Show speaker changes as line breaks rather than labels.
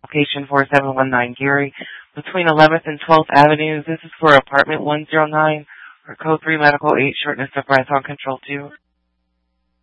Location 4719 Geary, between 11th and 12th Avenues. This is for apartment 109, or code 3 medical 8, shortness of breath on control 2.